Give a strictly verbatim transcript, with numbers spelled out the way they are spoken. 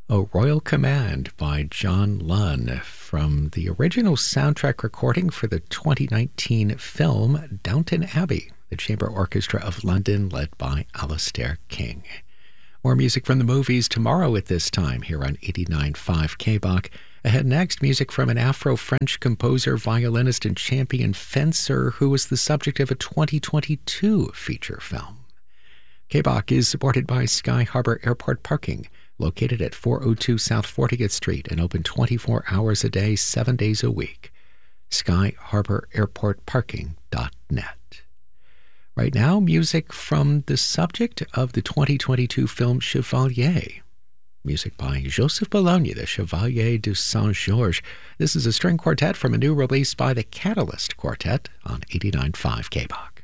A Royal Command by John Lunn from the original soundtrack recording for the twenty nineteen film Downton Abbey, the Chamber Orchestra of London led by Alastair King. More music from the movies tomorrow at this time here on eighty-nine point five K B O C. Ahead next, music from an Afro-French composer, violinist, and champion fencer who was the subject of a twenty twenty-two feature film. K B O C is supported by Sky Harbor Airport Parking, located at four oh two South fortieth Street and open twenty-four hours a day, seven days a week. sky harbor airport parking dot net. Right now, music from the subject of the twenty twenty-two film Chevalier. Music by Joseph Bologna, the Chevalier de Saint-Georges. This is a string quartet from a new release by the Catalyst Quartet on eighty-nine point five K B O C.